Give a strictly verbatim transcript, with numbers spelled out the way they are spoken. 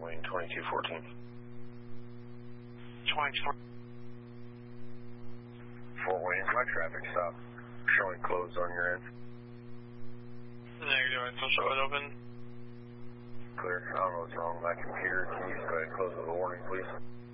Wayne twenty-two fourteen. twenty-two. Fort Wayne, my traffic stop showing closed on your end. Negative, I still show it open. Clear. I don't know what's wrong with my computer. Can you just go ahead and close with a warning, please?